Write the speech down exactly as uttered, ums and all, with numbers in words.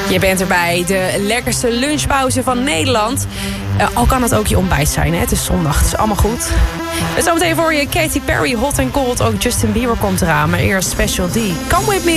Je bent erbij, de lekkerste lunchpauze van Nederland. Uh, al kan het ook je ontbijt zijn, hè? Het is zondag, het is allemaal goed. Dus zometeen voor je Katy Perry, Hot and Cold. Ook Justin Bieber komt eraan, maar eerst Special D. Come with me.